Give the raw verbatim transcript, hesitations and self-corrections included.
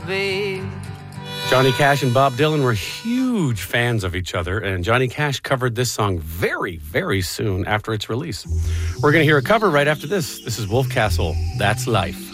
babe. Johnny Cash and Bob Dylan were huge fans of each other, and Johnny Cash covered this song very, very soon after its release. We're going to hear a cover right after this. This is Wolf Castle, That's Life.